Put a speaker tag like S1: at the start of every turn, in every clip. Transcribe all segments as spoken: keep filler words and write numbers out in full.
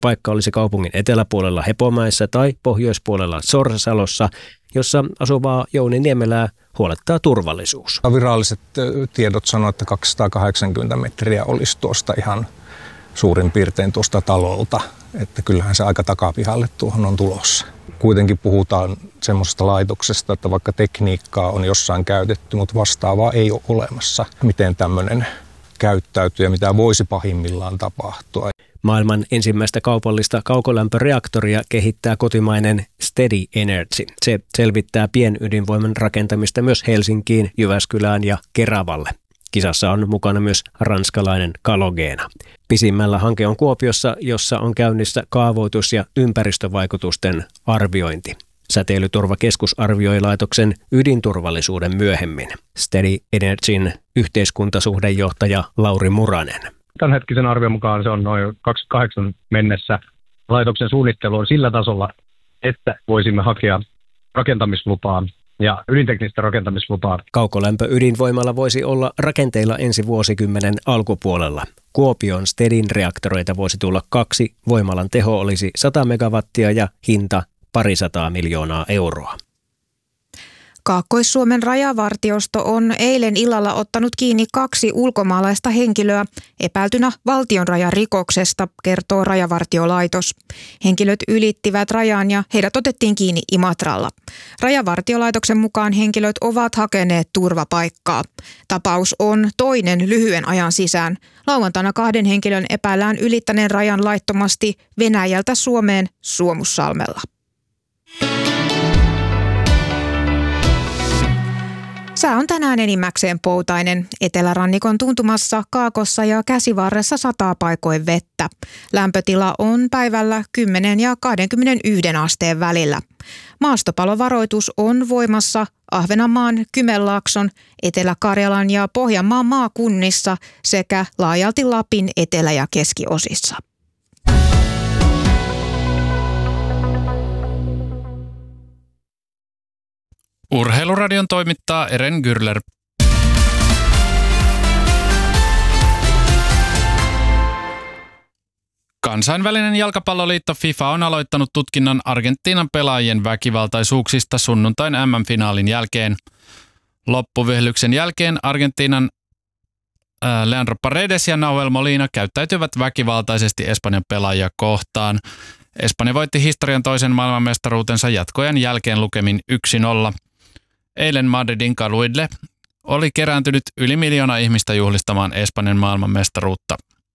S1: paikka olisi kaupungin eteläpuolella Hepomäessä tai pohjoispuolella Sorsasalossa, jossa asuvaa Jouni Niemelää huolettaa turvallisuus.
S2: Viralliset tiedot sanoo, että kaksisataakahdeksankymmentä metriä olisi tuosta ihan suurin piirtein tuosta talolta, että kyllähän se aika takapihalle tuohon on tulossa. Kuitenkin puhutaan semmoisesta laitoksesta, että vaikka tekniikkaa on jossain käytetty, mutta vastaavaa ei ole olemassa. Miten tämmöinen käyttäytyy ja mitä voisi pahimmillaan tapahtua.
S1: Maailman ensimmäistä kaupallista kaukolämpöreaktoria kehittää kotimainen Steady Energy. Se selvittää pienydinvoiman rakentamista myös Helsinkiin, Jyväskylään ja Keravalle. Kisassa on mukana myös ranskalainen Calogena. Pisimmällä hanke on Kuopiossa, jossa on käynnissä kaavoitus- ja ympäristövaikutusten arviointi. Säteilyturvakeskus arvioi laitoksen ydinturvallisuuden myöhemmin. Steady Energyn yhteiskuntasuhdejohtaja Lauri Muranen.
S3: Tämänhetkisen arvion mukaan se on noin kaksikymmentäkahdeksan mennessä. Laitoksen suunnittelu on sillä tasolla, että voisimme hakea rakentamislupaa ja ydinteknistä rakentamislupaa.
S1: Kaukolämpö-ydinvoimalla voisi olla rakenteilla ensi vuosikymmenen alkupuolella. Kuopion Stedin reaktoreita voisi tulla kaksi, voimalan teho olisi sata megawattia ja hinta parisataa miljoonaa euroa.
S4: Kaakkois-Suomen rajavartiosto on eilen illalla ottanut kiinni kaksi ulkomaalaista henkilöä epäiltynä valtionrajarikoksesta, kertoo Rajavartiolaitos. Henkilöt ylittivät rajan ja heidät otettiin kiinni Imatralla. Rajavartiolaitoksen mukaan henkilöt ovat hakeneet turvapaikkaa. Tapaus on toinen lyhyen ajan sisään. Lauantaina kahden henkilön epäillään ylittäneen rajan laittomasti Venäjältä Suomeen Suomussalmella. Sää on tänään enimmäkseen poutainen. Etelärannikon tuntumassa, Kaakossa ja Käsivarressa sataa paikoin vettä. Lämpötila on päivällä kymmenen ja kaksikymmentäyksi asteen välillä. Maastopalovaroitus on voimassa Ahvenanmaan, Kymenlaakson, Etelä-Karjalan ja Pohjanmaan maakunnissa sekä laajalti Lapin etelä- ja keskiosissa.
S5: Urheiluradion toimittaa Eren Gürler. Kansainvälinen jalkapalloliitto FIFA on aloittanut tutkinnan Argentiinan pelaajien väkivaltaisuuksista sunnuntain äm äm-finaalin jälkeen. Loppuvihelyksen jälkeen Argentiinan ää, Leandro Paredes ja Nahuel Molina käyttäytyivät väkivaltaisesti Espanjan pelaajia kohtaan. Espanja voitti historian toisen maailmanmestaruutensa jatkojen jälkeen lukemin yksi nolla. Eilen Madridin kaduille oli kerääntynyt yli miljoona ihmistä juhlistamaan Espanjan maailmanmestaruutta.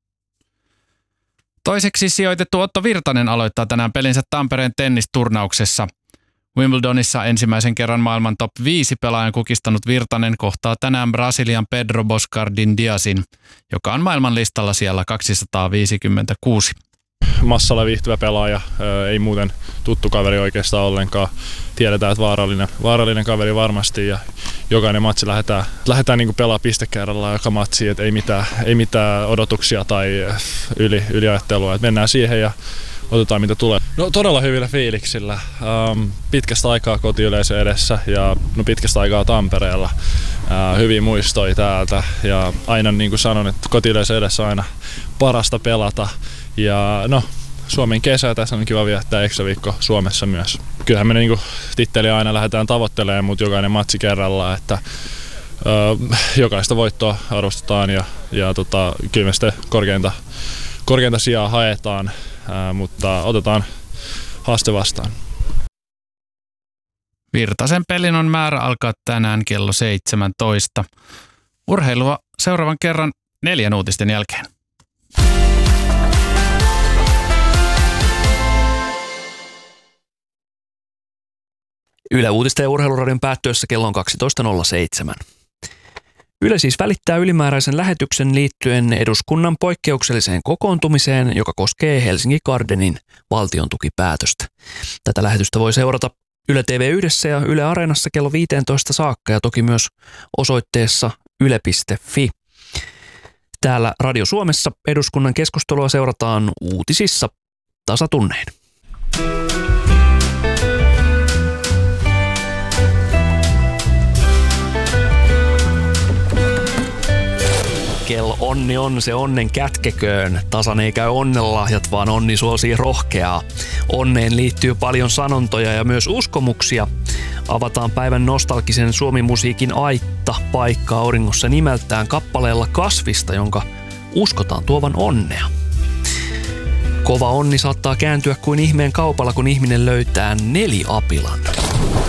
S5: Toiseksi sijoitettu Otto Virtanen aloittaa tänään pelinsä Tampereen tennisturnauksessa. Wimbledonissa ensimmäisen kerran maailman top viisi pelaajan kukistanut Virtanen kohtaa tänään Brasilian Pedro Boscardin Diazin, joka on maailman listalla siellä kaksisataaviisikymmentäkuusi.
S6: Massalla viihtyvä pelaaja, ei muuten tuttu kaveri oikeastaan ollenkaan. Tiedetään, että vaarallinen, vaarallinen kaveri varmasti ja jokainen matsi lähdetään, lähdetään niin kuin pelaa piste kerrallaan joka matsi, että ei mitään, ei mitään odotuksia tai yli, yliajattelua. Että mennään siihen ja otetaan mitä tulee. No todella hyvillä fiiliksillä. Um, pitkästä aikaa kotiyleisö edessä ja no, pitkästä aikaa Tampereella. Uh, hyviä muistoja täältä ja aina niin kuin sanon, että kotiyleisö edessä on aina parasta pelata. Ja no, Suomen kesä, tässä on kiva viettää ekstra viikko Suomessa myös. Kyllähän me niinku titteliä aina lähdetään tavoittelemaan, mutta jokainen matsi kerrallaan, että ö, jokaista voittoa arvostetaan ja, ja tota, kyllä me sitten korkeinta, korkeinta sijaa haetaan, ö, mutta otetaan haaste vastaan.
S5: Virtasen pelin on määrä alkaa tänään kello seitsemäntoista. Urheilua seuraavan kerran neljän uutisten jälkeen.
S7: Yle Uutisten ja Urheiluradion päättyessä kello on kaksitoista nolla seitsemän. Yle siis välittää ylimääräisen lähetyksen liittyen eduskunnan poikkeukselliseen kokoontumiseen, joka koskee Helsingin Gardenin valtiontukipäätöstä. Tätä lähetystä voi seurata Yle T V yhdessä ja Yle Areenassa kello viisitoista saakka ja toki myös osoitteessa yle piste fi. Täällä Radio Suomessa eduskunnan keskustelua seurataan uutisissa tasatunneen. Michael, onni on se onnen kätkeköön. Tasan ei käy onnenlahjat, vaan onni suosii rohkeaa. Onneen liittyy paljon sanontoja ja myös uskomuksia. Avataan päivän nostalgisen suomimusiikin aitta paikka auringossa nimeltään kappaleella Kasvista, jonka uskotaan tuovan onnea. Kova onni saattaa kääntyä kuin ihmeen kaupalla, kun ihminen löytää neliapilan.